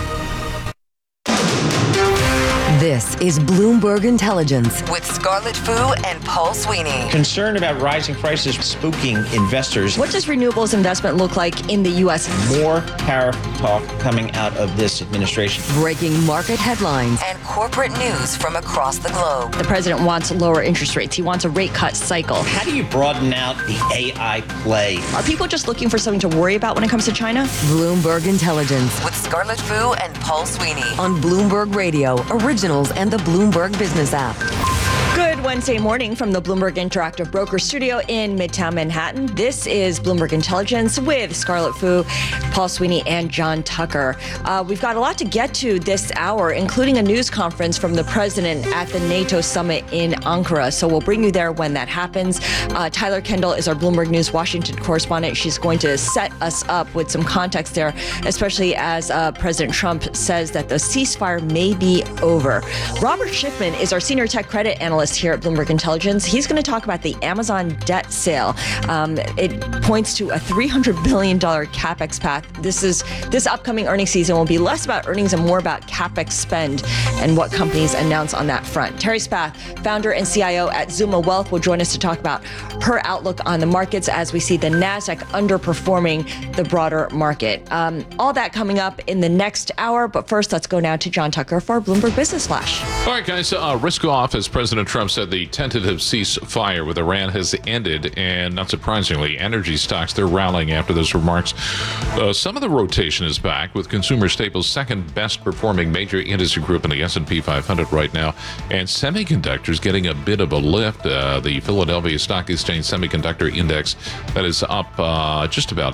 This is Bloomberg Intelligence with Scarlett Fu and Paul Sweeney. Concern about rising prices spooking investors. What does renewables investment look like in the U.S.? More tariff talk coming out of this administration. Breaking market headlines and corporate news from across the globe. The president wants lower interest rates. He wants a rate cut cycle. How do you broaden out the AI play? Are people just looking for something to worry about when it comes to China? Bloomberg Intelligence with Scarlett Fu and Paul Sweeney on Bloomberg Radio, Originals and the Bloomberg Business app. Good Wednesday morning from the Bloomberg Interactive Broker Studio in Midtown Manhattan. This is Bloomberg Intelligence with Scarlett Fu, Paul Sweeney, and John Tucker. We've got a lot to get to this hour, including a news conference from the president at the NATO summit in Ankara. So we'll bring you there when that happens. Tyler Kendall is our Bloomberg News Washington correspondent. She's going to set us up with some context there, especially as President Trump says that the ceasefire may be over. Robert Schiffman is our senior tech credit analyst here at Bloomberg Intelligence. He's going to talk about the Amazon debt sale. It points to a $300 billion CapEx path. This upcoming earnings season will be less about earnings and more about CapEx spend and what companies announce on that front. Terry Spath, founder and CIO at Zuma Wealth, will join us to talk about her outlook on the markets as we see the Nasdaq underperforming the broader market. All that coming up in the next hour. But first, let's go now to John Tucker for Bloomberg Business Flash. All right, guys, risk off as President Trump said the tentative ceasefire with Iran has ended, and not surprisingly, energy stocks, they're rallying after those remarks. Some of the rotation is back, with consumer staples second best performing major industry group in the S&P 500 right now, and semiconductors getting a bit of a lift. The Philadelphia Stock Exchange Semiconductor Index, that is up just about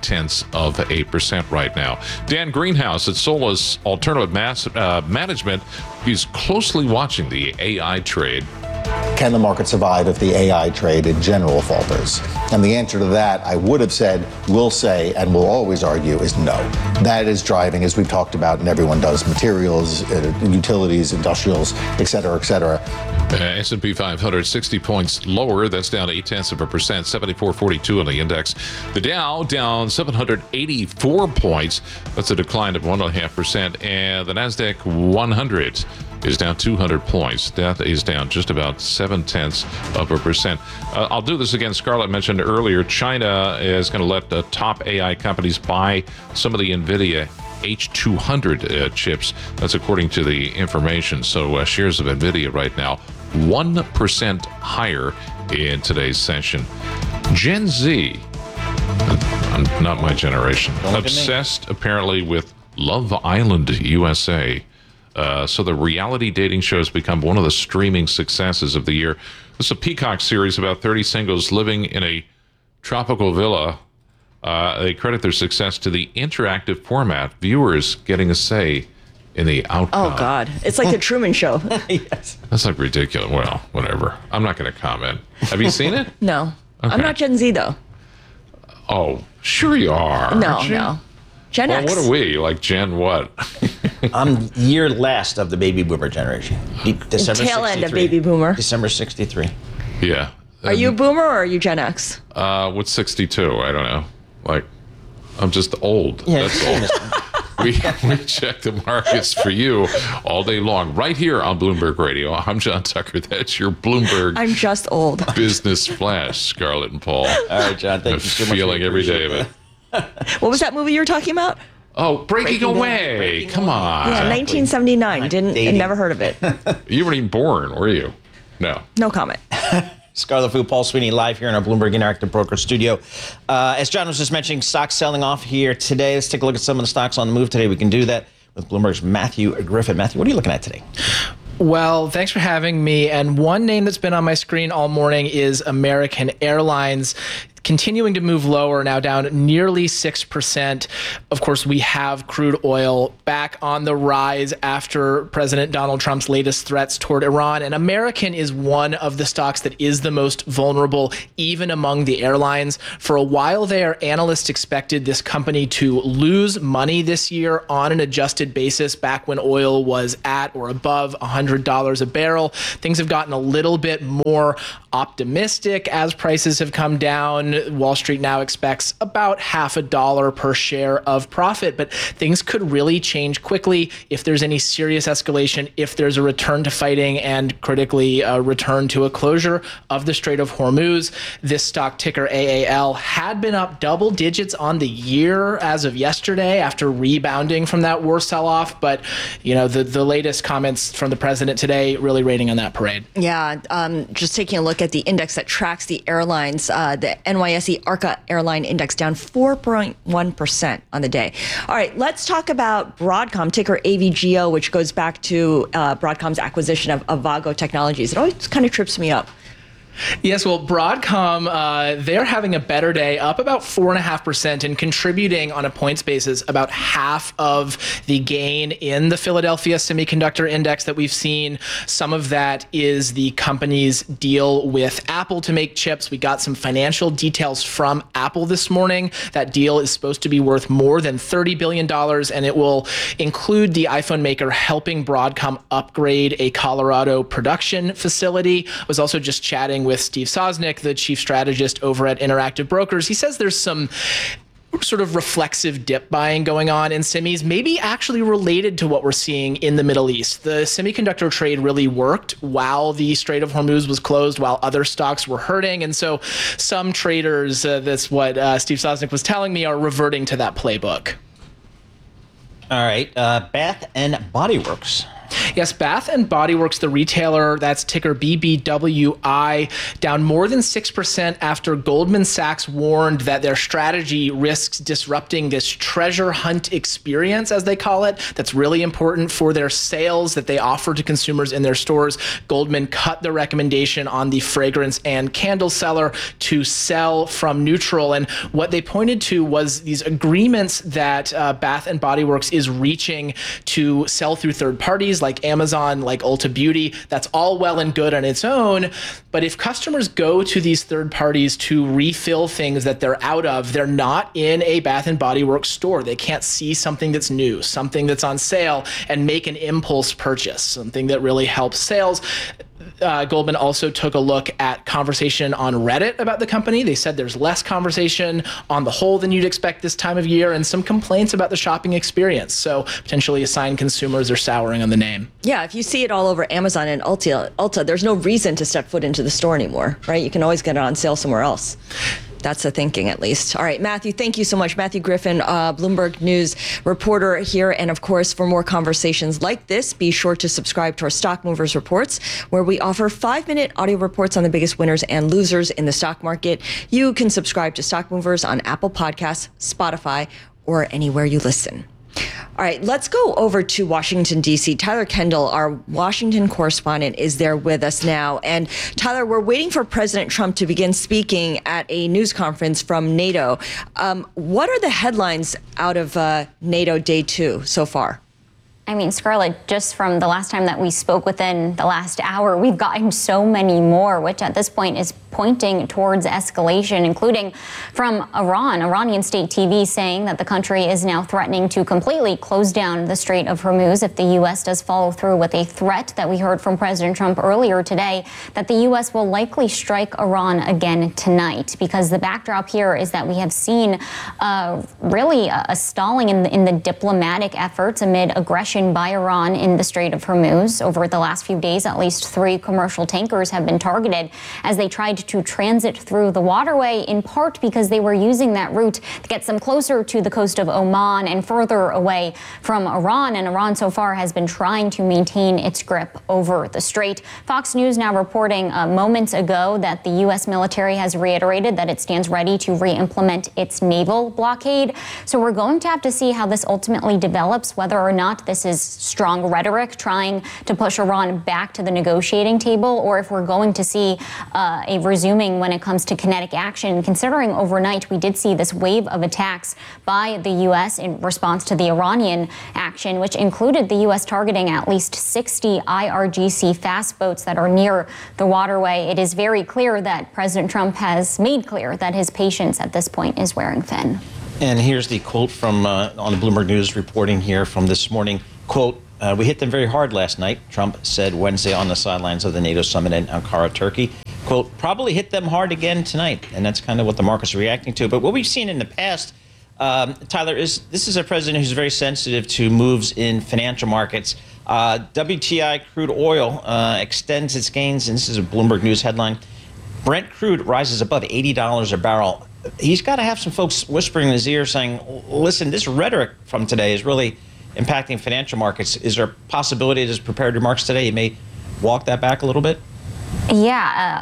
0.8% right now. Dan Greenhouse at Solus Alternative Management, he's closely watching the AI trade. Can the market survive if the AI trade in general falters? And the answer to that, I would have said, will say, and will always argue, is no. That is driving, as we've talked about, and everyone does, materials, utilities, industrials, et cetera, et cetera. S&P 500, 60 points lower. That's down 0.8%, 74.42 on the index. The Dow down 784 points. That's a decline of 1.5%. And the Nasdaq 100 is down 200 points. That is down just about 0.7%. I'll do this again. Scarlett mentioned earlier, China is going to let the top AI companies buy some of the NVIDIA H200 chips. That's according to the information. So shares of NVIDIA right now 1% higher in today's session. Gen Z, not my generation, obsessed apparently with Love Island USA. So the reality dating show has become one of the streaming successes of the year. This is a Peacock series about 30 singles living in a tropical villa. They credit their success to the interactive format, viewers getting a say in the outcome. Oh, God. It's like the Truman Show. Yes. That's like ridiculous. Well, whatever. I'm not going to comment. Have you seen it? No. Okay. I'm not Gen Z, though. Oh, sure you are. No. Gen X. What are we? Like Gen what? I'm year last of the baby boomer generation. December Tail 63. end of baby boomer. December 63. Yeah. Are you a boomer or are you Gen X? What's 62? I don't know. Like, I'm just old. Yeah. That's all. We check the markets for you all day long, right here on Bloomberg Radio. I'm John Tucker. That's your Bloomberg. I'm just old. Business Flash, Scarlett and Paul. All right, John. Thank you so much. Feeling every day of it. What was that movie you were talking about? Oh, Breaking Away. Come on. Yeah, 1979. Never heard of it. You weren't even born, were you? No. No comment. Scarlet Fu, Paul Sweeney, live here in our Bloomberg Interactive Broker studio. As John was just mentioning, stocks selling off here today. Let's take a look at some of the stocks on the move today. We can do that with Bloomberg's Matthew Griffin. Matthew, what are you looking at today? Well, thanks for having me. And one name that's been on my screen all morning is American Airlines. Continuing to move lower, now down nearly 6%. Of course, we have crude oil back on the rise after President Donald Trump's latest threats toward Iran. And American is one of the stocks that is the most vulnerable, even among the airlines. For a while there, analysts expected this company to lose money this year on an adjusted basis back when oil was at or above $100 a barrel. Things have gotten a little bit more optimistic as prices have come down. Wall Street now expects about $0.50 per share of profit, but things could really change quickly if there's any serious escalation, if there's a return to fighting, and critically a return to a closure of the Strait of Hormuz. This stock, ticker AAL, had been up double digits on the year as of yesterday after rebounding from that war sell-off, but the latest comments from the president today really raining on that parade. Yeah, just taking a look at the index that tracks the airlines, the NYSE ARCA Airline Index down 4.1% on the day. All right, let's talk about Broadcom, ticker AVGO, which goes back to Broadcom's acquisition of Avago Technologies. It always kind of trips me up. Yes, well, Broadcom, they're having a better day, up about 4.5% and contributing on a points basis about half of the gain in the Philadelphia Semiconductor Index that we've seen. Some of that is the company's deal with Apple to make chips. We got some financial details from Apple this morning. That deal is supposed to be worth more than $30 billion, and it will include the iPhone maker helping Broadcom upgrade a Colorado production facility. I was also just chatting with Steve Sosnick, the chief strategist over at Interactive Brokers. He says there's some sort of reflexive dip buying going on in semis, maybe actually related to what we're seeing in the Middle East. The semiconductor trade really worked while the Strait of Hormuz was closed, while other stocks were hurting. And so some traders, that's what Steve Sosnick was telling me, are reverting to that playbook. All right, Bath and Body Works. Yes, Bath and Body Works, the retailer, that's ticker BBWI, down more than 6% after Goldman Sachs warned that their strategy risks disrupting this treasure hunt experience, as they call it, that's really important for their sales that they offer to consumers in their stores. Goldman cut the recommendation on the fragrance and candle seller to sell from neutral. And what they pointed to was these agreements that Bath and Body Works is reaching to sell through third parties like Amazon, like Ulta Beauty. That's all well and good on its own. But if customers go to these third parties to refill things that they're out of, they're not in a Bath and Body Works store. They can't see something that's new, something that's on sale, and make an impulse purchase, something that really helps sales. Goldman also took a look at conversation on Reddit about the company. They said there's less conversation on the whole than you'd expect this time of year, and some complaints about the shopping experience. So potentially a sign consumers are souring on the name. Yeah, if you see it all over Amazon and Ulta, there's no reason to step foot into the store anymore, right? You can always get it on sale somewhere else. That's the thinking, at least. All right, Matthew, thank you so much. Matthew Griffin, Bloomberg News reporter here. And of course, for more conversations like this, be sure to subscribe to our Stock Movers Reports, where we offer 5-minute audio reports on the biggest winners and losers in the stock market. You can subscribe to Stock Movers on Apple Podcasts, Spotify, or anywhere you listen. All right, let's go over to Washington, D.C. Tyler Kendall, our Washington correspondent, is there with us now. And Tyler, we're waiting for President Trump to begin speaking at a news conference from NATO. What are the headlines out of NATO Day 2 so far? I mean, Scarlett, just from the last time that we spoke within the last hour, we've gotten so many more, which at this point is pointing towards escalation, including from Iran. Iranian state TV saying that the country is now threatening to completely close down the Strait of Hormuz if the U.S. does follow through with a threat that we heard from President Trump earlier today, that the U.S. will likely strike Iran again tonight, because the backdrop here is that we have seen really a stalling in the diplomatic efforts amid aggression by Iran in the Strait of Hormuz. Over the last few days, at least 3 commercial tankers have been targeted as they tried to transit through the waterway, in part because they were using that route to get some closer to the coast of Oman and further away from Iran. And Iran so far has been trying to maintain its grip over the strait. Fox News now reporting moments ago that the U.S. military has reiterated that it stands ready to re-implement its naval blockade. So we're going to have to see how this ultimately develops, whether or not this is strong rhetoric trying to push Iran back to the negotiating table, or if we're going to see a resuming when it comes to kinetic action, considering overnight we did see this wave of attacks by the U.S. in response to the Iranian action, which included the U.S. targeting at least 60 IRGC fast boats that are near the waterway. It is very clear that President Trump has made clear that his patience at this point is wearing thin. And here's the quote from on the Bloomberg News reporting here from this morning. Quote, we hit them very hard last night, Trump said Wednesday on the sidelines of the NATO summit in Ankara, Turkey. Quote, probably hit them hard again tonight. And that's kind of what the market's reacting to. But what we've seen in the past, Tyler, this is a president who's very sensitive to moves in financial markets. WTI crude oil extends its gains, and this is a Bloomberg News headline. Brent crude rises above $80 a barrel. He's got to have some folks whispering in his ear saying, listen, this rhetoric from today is really impacting financial markets. Is there a possibility, as prepared remarks today, you may walk that back a little bit? Yeah,